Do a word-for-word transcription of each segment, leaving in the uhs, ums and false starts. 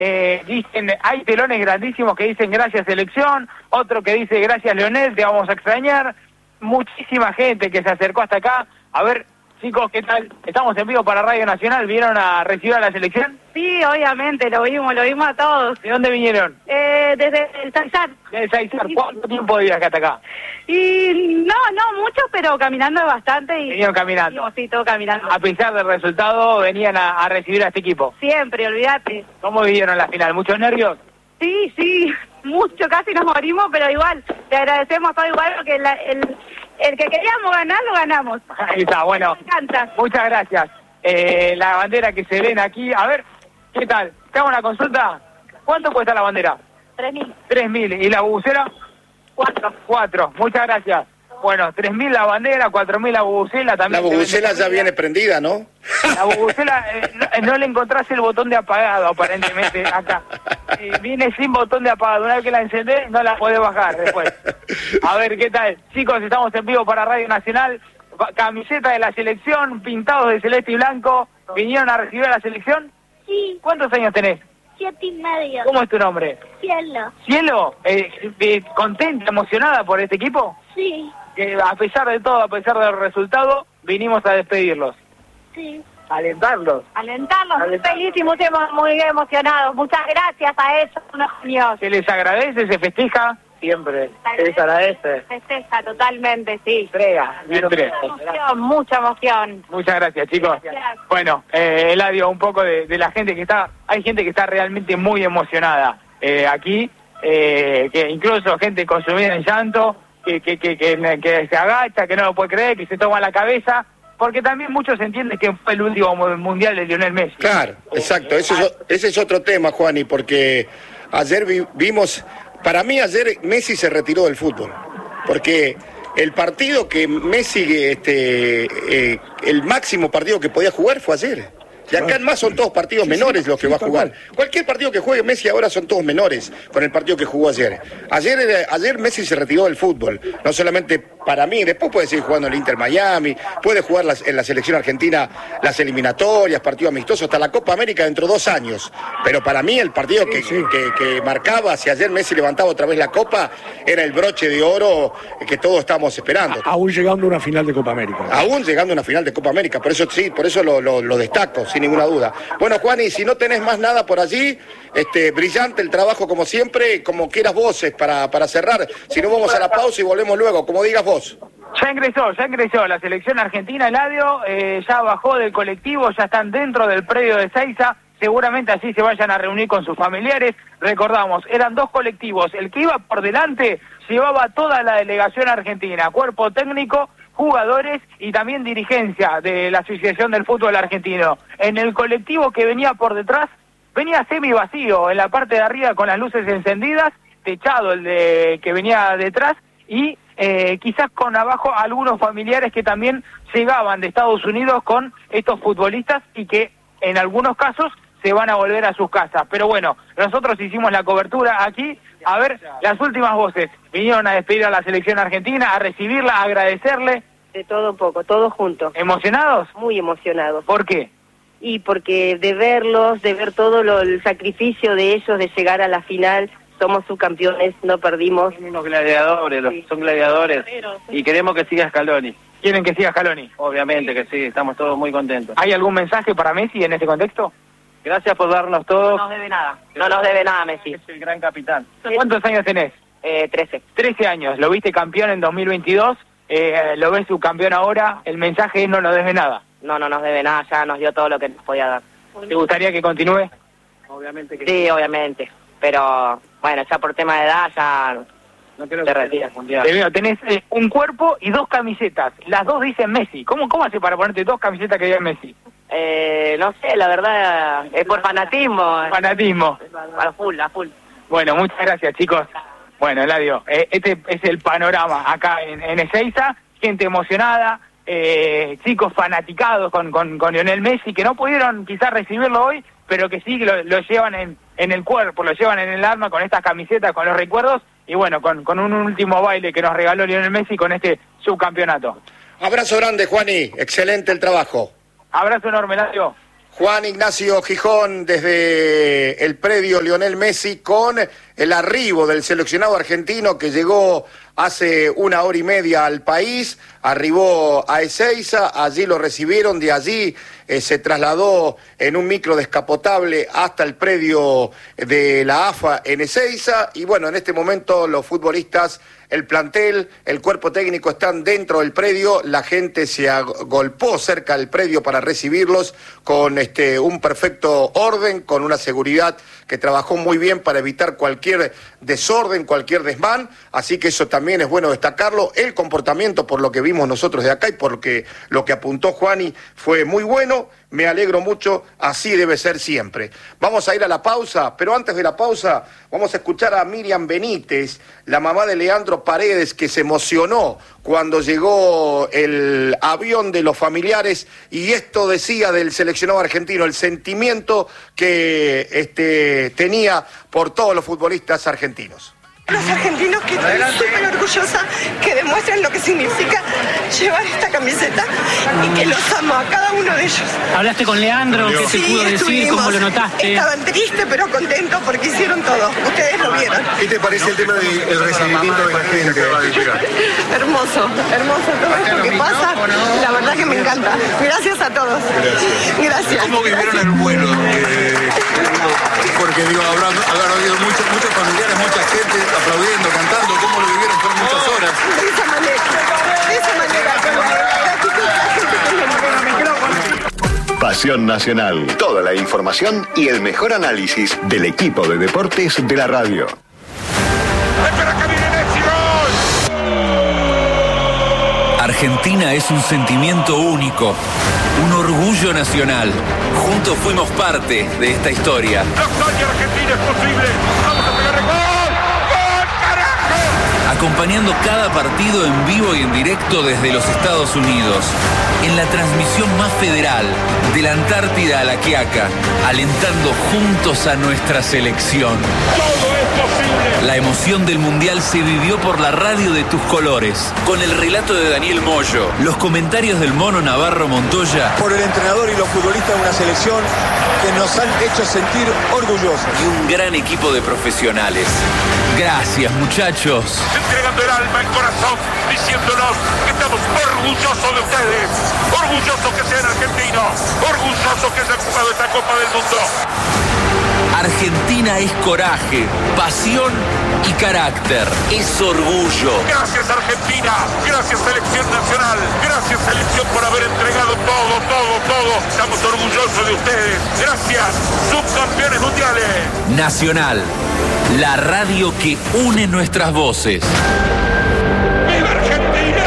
Eh, dicen, hay telones grandísimos que dicen gracias selección, otro que dice gracias Leonel, te vamos a extrañar. Muchísima gente que se acercó hasta acá. A ver, chicos, ¿qué tal? Estamos en vivo para Radio Nacional. ¿Vieron a recibir a la selección? Sí, obviamente, lo vimos, lo vimos a todos. ¿De dónde vinieron? Eh, desde el Saizar. Desde Saizar. ¿Cuánto tiempo de viaje hasta acá? Y no, no mucho, pero caminando bastante. Y venían caminando. Sí, todo caminando. A pesar del resultado, venían a, a recibir a este equipo. Siempre, olvídate. ¿Cómo vivieron la final? ¿Muchos nervios? Sí, sí, mucho, casi nos morimos, pero igual, te agradecemos todo igual, porque la, el, el que queríamos ganar, lo ganamos. Ahí está, bueno. Me encanta. Muchas gracias. Eh, la bandera que se ven aquí, a ver, ¿qué tal? ¿Te hago una consulta? ¿Cuánto cuesta la bandera? Tres mil. Tres mil. ¿Y la bubucela? Cuatro. Cuatro. Muchas gracias. Bueno, tres mil la bandera, cuatro mil la bubucela también. La bubucela ya viene prendida, ¿no? La bubucela, eh, no, no le encontrás el botón de apagado, aparentemente, acá. Eh, viene sin botón de apagado. Una vez que la encendés, no la podés bajar después. A ver, ¿qué tal? Chicos, estamos en vivo para Radio Nacional. Camiseta de la selección, pintados de celeste y blanco. ¿Vinieron a recibir a la selección? Sí. ¿Cuántos años tenés? Siete y medio. ¿Cómo es tu nombre? Cielo. ¿Cielo? Eh, eh, ¿Contenta, emocionada por este equipo? Sí. Que a pesar de todo, a pesar del resultado, vinimos a despedirlos. Sí. Alentarlos. Alentarlos, muy feliz y muy, emo- muy emocionados. Muchas gracias a ellos, unos genios. Se les agradece, se festeja. Siempre. Se les agradece. Festeja totalmente, sí. Entrega. Entrega. Mucha emoción, mucha emoción. Muchas gracias, chicos. Gracias. Bueno, eh, Eladio, un poco de, de la gente que está... Hay gente que está realmente muy emocionada eh, aquí, eh, que incluso gente consumida en llanto, que, que, que, que, que se agacha, que no lo puede creer, que se toma la cabeza, porque también muchos entienden que fue el último mundial de Lionel Messi. Claro, exacto. Ese es, ese es otro tema, Juani, porque ayer vi, vimos... Para mí ayer Messi se retiró del fútbol, porque el partido que Messi, este, eh, el máximo partido que podía jugar fue ayer. De acá en más son todos partidos menores los que va a jugar. Cualquier partido que juegue Messi ahora son todos menores con el partido que jugó ayer. Ayer, ayer Messi se retiró del fútbol, no solamente para mí, después puede seguir jugando en el Inter Miami, puede jugar las, en la selección argentina las eliminatorias, partidos amistosos, hasta la Copa América dentro de dos años. Pero para mí el partido que, que, que, que marcaba, si ayer Messi levantaba otra vez la Copa, era el broche de oro que todos estábamos esperando. Aún llegando a una final de Copa América. Aún llegando a una final de Copa América, por eso sí, por eso lo, lo, lo destaco, sin ninguna duda. Bueno, Juani, si no tenés más nada por allí, este, brillante el trabajo como siempre, como quieras vos para, para cerrar. Si no, vamos a la pausa y volvemos luego, como digas vos. Ya ingresó, ya ingresó la selección argentina, Eladio, eh, ya bajó del colectivo, ya están dentro del predio de Seiza, seguramente así se vayan a reunir con sus familiares. Recordamos, eran dos colectivos, el que iba por delante llevaba toda la delegación argentina, cuerpo técnico, jugadores y también dirigencia de la Asociación del Fútbol Argentino. En el colectivo que venía por detrás, venía semi vacío, en la parte de arriba con las luces encendidas, techado el de que venía detrás, y eh, quizás con abajo algunos familiares que también llegaban de Estados Unidos con estos futbolistas y que en algunos casos se van a volver a sus casas. Pero bueno, nosotros hicimos la cobertura aquí. A ver, las últimas voces. Vinieron a despedir a la selección argentina, a recibirla, a agradecerle. De todo un poco, todos juntos. ¿Emocionados? Muy emocionados. ¿Por qué? Y porque de verlos, de ver todo lo, el sacrificio de ellos de llegar a la final, somos subcampeones, no perdimos. Son unos gladiadores, los, son gladiadores. Y queremos que siga Scaloni. ¿Quieren que siga Scaloni? Obviamente que sí, estamos todos muy contentos. ¿Hay algún mensaje para Messi en este contexto? Gracias por darnos todo. No nos debe nada, no nos debe nada Messi. Es el gran capitán. ¿Cuántos años tenés? Eh, trece. trece años, lo viste campeón en dos mil veintidós, eh, lo ves subcampeón ahora, el mensaje es no nos debe nada. No, no nos debe nada, ya nos dio todo lo que nos podía dar. ¿Te gustaría que continúe? Obviamente que sí. Obviamente, pero bueno, ya por tema de edad ya no creo te que retiras. Te veo, tenés eh, un cuerpo y dos camisetas, las dos dicen Messi. ¿Cómo, cómo hace para ponerte dos camisetas que digan Messi? Eh, no sé, la verdad es por fanatismo. Fanatismo. A full, a full. Bueno, muchas gracias, chicos. Bueno, Eladio, eh, este es el panorama acá en, en Ezeiza, gente emocionada, eh, chicos fanaticados con, con, con Lionel Messi, que no pudieron quizás recibirlo hoy, pero que sí lo, lo llevan en, en el cuerpo, lo llevan en el alma con estas camisetas, con los recuerdos, y bueno, con, con un último baile que nos regaló Lionel Messi con este subcampeonato. Abrazo grande, Juani, excelente el trabajo. Abrazo enorme, Eladio. Juan Ignacio Gijón desde el predio Lionel Messi con el arribo del seleccionado argentino que llegó hace una hora y media al país, arribó a Ezeiza, allí lo recibieron, de allí eh, se trasladó en un micro descapotable hasta el predio de la A F A en Ezeiza y bueno, en este momento los futbolistas, el plantel, el cuerpo técnico están dentro del predio, la gente se agolpó cerca del predio para recibirlos con este, un perfecto orden, con una seguridad que trabajó muy bien para evitar cualquier desorden, cualquier desmán, así que eso también es bueno destacarlo. El comportamiento, por lo que vimos nosotros de acá y porque lo que apuntó Juani fue muy bueno, me alegro mucho, así debe ser siempre. Vamos a ir a la pausa, pero antes de la pausa vamos a escuchar a Miriam Benítez, la mamá de Leandro Paredes, que se emocionó cuando llegó el avión de los familiares y esto decía del seleccionado argentino, el sentimiento que este, tenía por todos los futbolistas argentinos. Los argentinos, que estoy súper orgullosa, que demuestren lo que significa llevar esta camiseta y que los amo a cada uno de ellos. ¿Hablaste con Leandro? ¿Qué te sí, pudo decir? ¿Cómo lo notaste? Estaban tristes pero contentos porque hicieron todo. Ustedes lo vieron. ¿Qué te parece el tema del recibimiento de la gente? Hermoso, hermoso todo esto que pasa. La verdad que me encanta. Gracias a todos. Gracias. Gracias. ¿Cómo vivieron el vuelo? Eh, porque digo, habrán, habrán habido muchos, muchos familiares, mucha gente aplaudiendo, cantando. ¿Cómo lo vivieron? Fueron muchas horas. De esa manera, de esa manera, con la actitud de la gente que es el Pasión Nacional. Toda la información y el mejor análisis del equipo de deportes de la radio. Argentina es un sentimiento único, un orgullo nacional. Juntos fuimos parte de esta historia. La hazaña argentina es posible. Vamos a pegar el gol. ¡Gol, carajo! Acompañando cada partido en vivo y en directo desde los Estados Unidos. En la transmisión más federal, de la Antártida a la Quiaca, alentando juntos a nuestra selección. Todo es posible. La emoción del Mundial se vivió por la radio de tus colores, con el relato de Daniel Moyo, los comentarios del Mono Navarro Montoya, por el entrenador y los futbolistas de una selección que nos han hecho sentir orgullosos. Y un gran equipo de profesionales. Gracias, muchachos. Entregando el alma, el corazón, diciéndonos que estamos orgullosos de ustedes. Orgullosos que sean argentinos. Orgullosos que se han jugado esta Copa del Mundo. Argentina es coraje, pasión y carácter. Es orgullo. Gracias, Argentina. Gracias, Selección Nacional. Gracias, Selección, por haber entregado todo, todo, todo. Estamos orgullosos de ustedes. Gracias, subcampeones mundiales. Nacional, la radio que une nuestras voces. ¡Viva Argentina!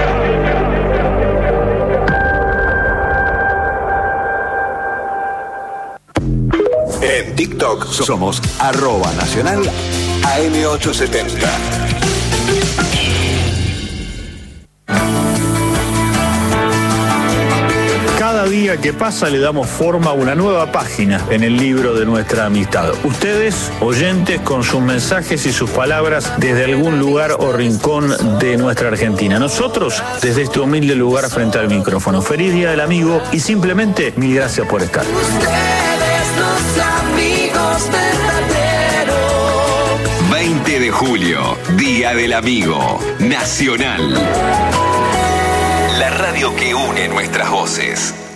En TikTok somos arroba nacional A M ochocientos setenta. Cada día que pasa le damos forma a una nueva página en el libro de nuestra amistad. Ustedes, oyentes, con sus mensajes y sus palabras desde algún lugar o rincón de nuestra Argentina. Nosotros, desde este humilde lugar frente al micrófono. Feliz Día del Amigo y simplemente mil gracias por estar. Ustedes, los amigos verdaderos. veinte de julio, Día del Amigo Nacional. La radio que une nuestras voces.